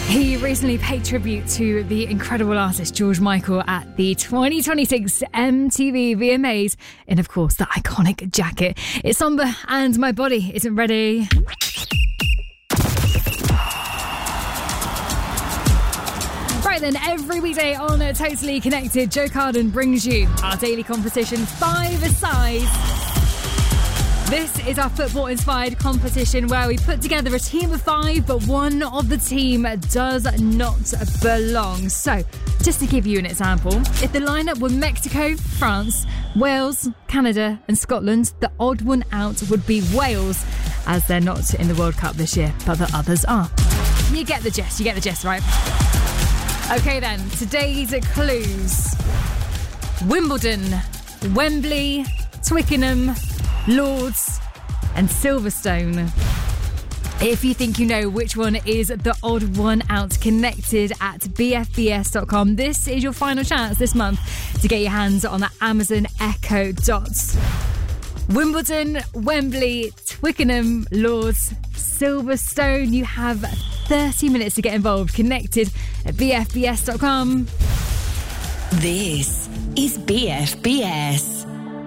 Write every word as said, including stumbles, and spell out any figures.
He recently paid tribute to the incredible artist George Michael at the twenty twenty-six M T V V M As in, of course, the iconic jacket. It's somber and my body isn't ready. Right then, every weekday on Totally Connected, Joe Carden brings you our daily competition, Five-A-Side. This is our football-inspired competition where we put together a team of five, but one of the team does not belong. So, just to give you an example, if the lineup were Mexico, France, Wales, Canada and Scotland, the odd one out would be Wales, as they're not in the World Cup this year, but the others are. You get the gist, you get the gist, right? Okay then, today's clues. Wimbledon, Wembley, Twickenham, Lords and Silverstone. If you think you know which one is the odd one out, connected at b f b s dot com. This is your final chance this month to get your hands on the Amazon Echo Dots. Wimbledon, Wembley, Twickenham, Lords, Silverstone. You have thirty minutes to get involved. Connected at b f b s dot com. This is B F B S.